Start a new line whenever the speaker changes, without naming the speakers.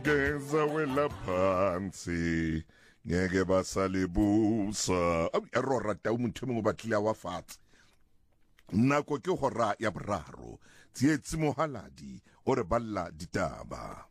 Geza wela phansi ngeke basalibusa errora ta umuntu mo batlile wa fatshe nako ke hora ya boraro tsietsi mohaladi o re balla ditaba.